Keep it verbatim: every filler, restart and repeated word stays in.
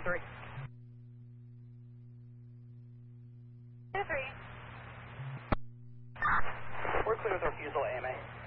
three. Two three. We're clear with refusal, A M A.